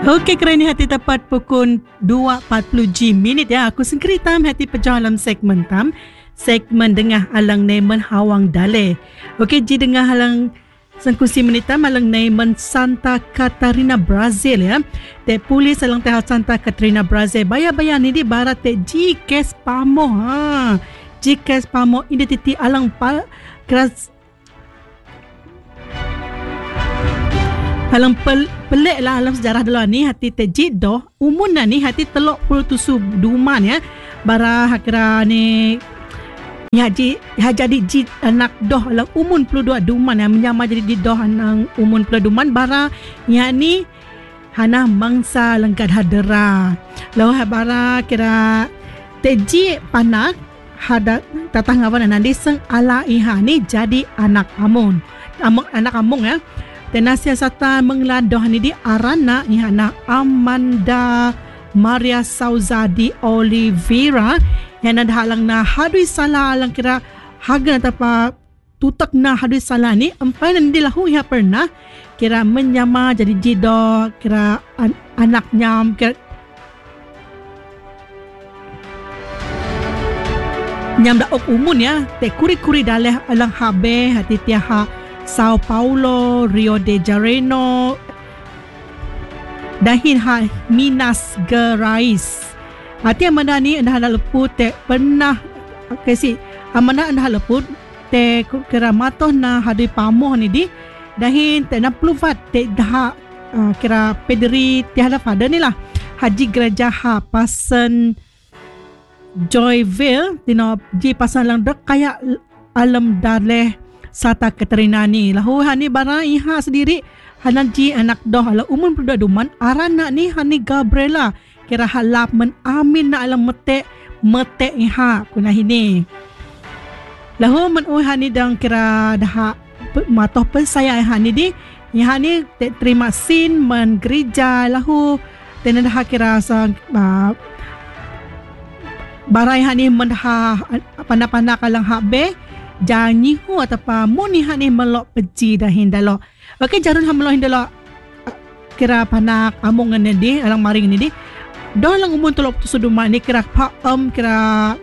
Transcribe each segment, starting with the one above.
Okey, kerana hati tepat pukul 2.40 minit ya. Aku sengkeri tam hati pejah dalam segmen tam. Segmen dengah alang nemen hawang dale. Okey, ji dengah alang sengkusi menitam alang nemen Santa Catarina, Brazil ya. Te polis alang teh Santa Catarina, Brazil. Bayar-bayar ni di barat te ji kes pamo ha. Ji kes pamo identiti alang keras alang pelik lah alam sejarah dulu ni hati tejid doh umun ni hati telok puluh tusu duman ya bara hakra ni jadi ji anak doh alang umun puluh dua duman yang menyamar jadi di doh anak umun puluh duman bara ya ni hana mangsa lengkad hadera lalu bara kira teji panak hadat tatang awan nanti seng ala iha ni jadi anak amun anak amung ya. Dan siasatan mengladoh ni di arana ni anak Amanda Maria Souza di Oliveira yang ada halang na hadui salah alang kira haga tapa tutak na hadui salah ni empai nan dilahu ya pernah kira menyama jadi jido kira anak nyam kira nyam da ok umun ya te kuri-kuri daleh alang habe hati tiaha Sao Paulo, Rio de Janeiro, dahin ha Minas Gerais. Hati amanda ni anda leput te pernah kasi amanda anda leput te kira matoh na hadui pamoh ni di dahin te na pluvat te dah kira pederi tiada pada ni lah haji gereja ha pasen Joyville dino ji pasan lang dek kayak alam daleh Santa Catarina ni lahu hani bara iha sendiri hanan ji anak doh ala umum puluh duman arana ni hani Gabriela kira halap men amin na alam mete iha kuna hini lahu men hani dang kira dah matoh pensaya iha ni di iha ni terima sin men gereja lahu dan dah kira sang barai hani men ha pandai-pandai kalang habe jangan hu atau muni hani melok peji dah hindalo. Okey jarun ham melok hindalo kira panak among ni di alang maring ni di. Dah lang umun tolok tu suduma ni kira kira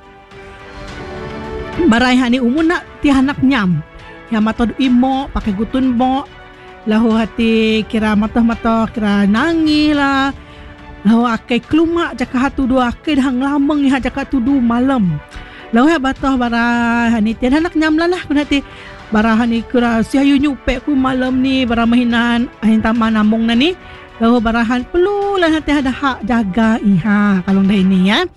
barai hani umun nak ti anak nyam. Ya matod imo pakai gutun mo. Lahu hati kira mata kira nangis lah. Lahu akai kelumak jaka hatu dua akai dah ngelamang ya jaka tu du malam. Lalu ya batoh bara hani tiada nak nyamlah lah kun hati bara hani kira siayu nyupek ku malam ni bara mahinan ahin taman namong na ni lalu barahan perlu lah hati ada hak jaga iha kalong dah ini ya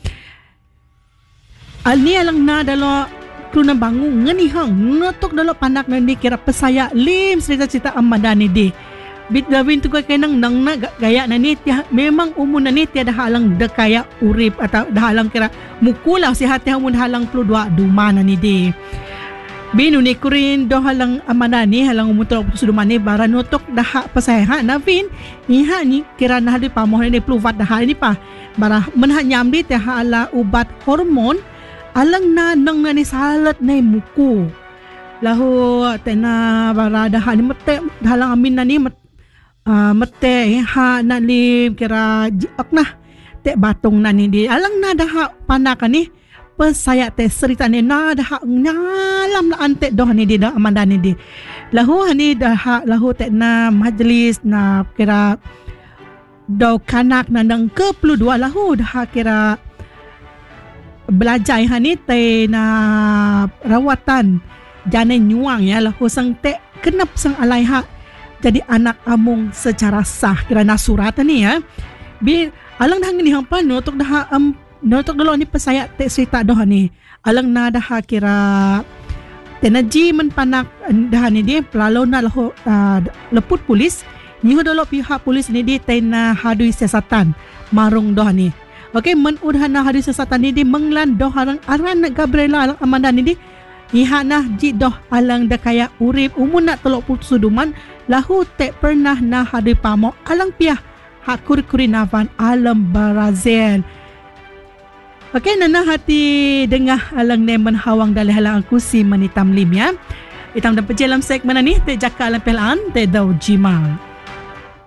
alni alang na dalo kuna bangun ngeni hang notok dalo panak nanti kira pesaya lim cerita-cerita Amanda ni di bit Davin tu kenang nang na gaya nani memang umun nani tiada halang dekaya urip atau dah halang kira mukulah si hati umun halang puluh dua duma nani di binu ni kurin do halang amana ni halang umun tu suduma ni bara notok dah pasaya Navin iha ni kira nah di pamoh ni puluh watt dah ni pa bara menha nyam di teh ala ubat hormon alang na nang nani salat ni muku lahu tena bara dah ni mete halang amin nani mete ha na lim kira jiak nah te batung na ni di alang na dah panakan ni pesaya te cerita ni na dah ngalam la ante doh ni di dah amanda ni di lahu hani dah lahu te na majlis na kira do kanak na nang ke puluh dua lahu dah kira belajar hani te na rawatan jane nyuang ya lahu sang te kenap sang alaiha jadi anak amung secara sah kira nasurat ni ya bi alang dah ngini hampa notok dah notok dulu ni pesaya te cerita doh ni alang na dah kira tenaji men panak dah ni dia pelalo na lahu leput polis nyiho dulu pihak polis ni di tena hadui siasatan marung doh ni okey men udhana hadui siasatan ni di menglan doh aran Gabriela alang Amanda ni di ihana ji doh alang dakaya urip umun nak telok putus suduman lahu te pernah na hadui pamo alang piah hakur kurinavan alam Brazil. Okey nana hati dengah alang nemen hawang dalih halang aku si manitam lim ya. Itam dan pejelam segmen ni te jaka alam pelan te dau jimal.